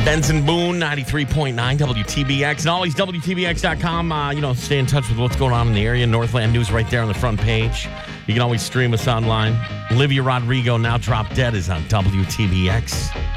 Benson Boone, 93.9 WTBX, and always WTBX.com. Stay in touch with what's going on in the area. Northland News right there on the front page. You can always stream us online. Olivia Rodrigo, Now Drop Dead, is on WTBX.